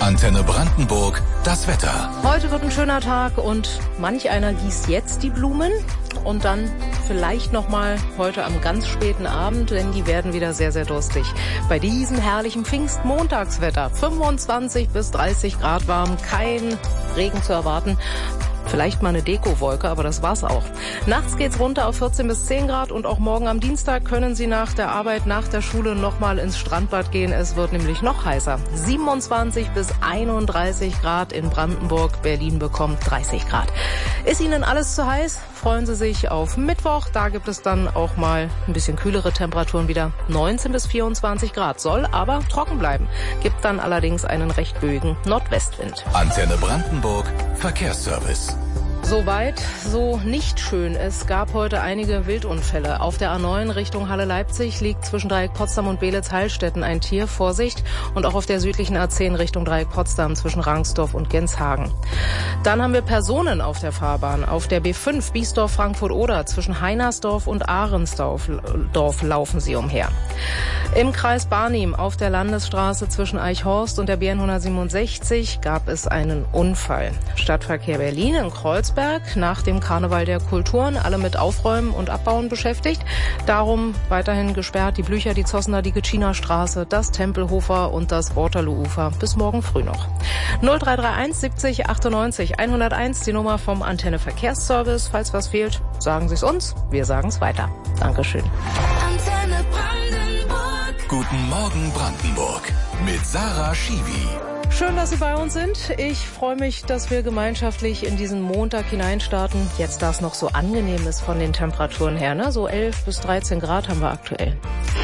Antenne Brandenburg, das Wetter. Heute wird ein schöner Tag und manch einer gießt jetzt die Blumen und dann vielleicht nochmal heute am ganz späten Abend, denn die werden wieder sehr, sehr durstig. Bei diesem herrlichen Pfingstmontagswetter, 25 bis 30 Grad warm, kein Regen zu erwarten. Vielleicht mal eine Dekowolke, aber das war's auch. Nachts geht's runter auf 14 bis 10 Grad und auch morgen am Dienstag können Sie nach der Arbeit, nach der Schule nochmal ins Strandbad gehen. Es wird nämlich noch heißer. 27 bis 31 Grad in Brandenburg. Berlin bekommt 30 Grad. Ist Ihnen alles zu heiß? Freuen Sie sich auf Mittwoch. Da gibt es dann auch mal ein bisschen kühlere Temperaturen wieder. 19 bis 24 Grad. Soll aber trocken bleiben. Gibt dann allerdings einen recht böigen Nordwestwind. Antenne Brandenburg, Verkehrsservice. Soweit, so nicht schön. Es gab heute einige Wildunfälle. Auf der A9 Richtung Halle-Leipzig liegt zwischen Dreieck Potsdam und Beelitz-Heilstätten ein Tier. Vorsicht. Und auch auf der südlichen A10 Richtung Dreieck Potsdam zwischen Rangsdorf und Genshagen. Dann haben wir Personen auf der Fahrbahn. Auf der B5 Biesdorf-Frankfurt-Oder zwischen Heinersdorf und Ahrensdorf laufen sie umher. Im Kreis Barnim auf der Landesstraße zwischen Eichhorst und der BN 167 gab es einen Unfall. Stadtverkehr Berlin in Kreuzberg nach dem Karneval der Kulturen, alle mit Aufräumen und Abbauen beschäftigt. Darum weiterhin gesperrt die Blücher, die Zossener, die Geciner Straße, das Tempelhofer und das Waterloo-Ufer bis morgen früh noch. 0331 70 98 101, die Nummer vom Antenne Verkehrsservice. Falls was fehlt, sagen Sie es uns, wir sagen es weiter. Dankeschön. Antenne Brandenburg. Guten Morgen Brandenburg mit Sarah Schiwi. Schön, dass Sie bei uns sind. Ich freue mich, dass wir gemeinschaftlich in diesen Montag hineinstarten. Jetzt, da es noch so angenehm ist von den Temperaturen her, ne? So 11 bis 13 Grad haben wir aktuell.